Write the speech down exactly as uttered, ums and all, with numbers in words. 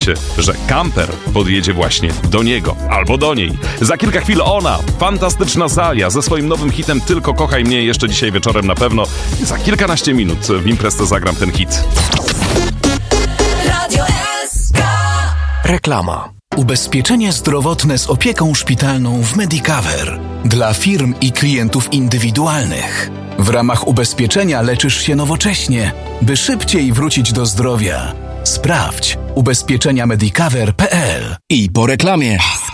się, że kamper podjedzie właśnie do niego albo do niej. Za kilka chwil ona, fantastyczna Salia, ze swoim nowym hitem Tylko kochaj mnie, jeszcze dzisiaj wieczorem na pewno. Za kilkanaście minut w Imprezce zagram ten hit. Radio S K. Reklama. Ubezpieczenie zdrowotne z opieką szpitalną w Medicover. Dla firm i klientów indywidualnych. W ramach ubezpieczenia leczysz się nowocześnie, by szybciej wrócić do zdrowia. Sprawdź ubezpieczenia medicover kropka p l. I po reklamie.